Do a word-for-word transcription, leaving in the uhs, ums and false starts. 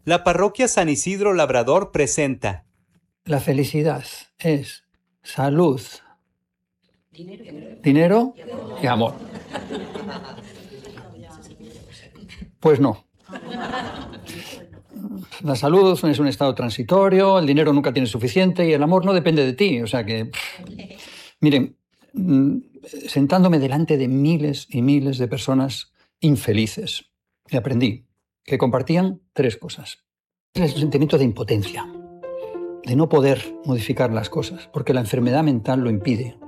La parroquia San Isidro Labrador presenta La felicidad es salud, dinero y amor. Pues no. La salud es un estado transitorio, el dinero nunca tiene suficiente y el amor no depende de ti. O sea que, miren, sentándome delante de miles y miles de personas infelices, me aprendí que compartían tres cosas. El sentimiento de impotencia, de no poder modificar las cosas, porque la enfermedad mental lo impide.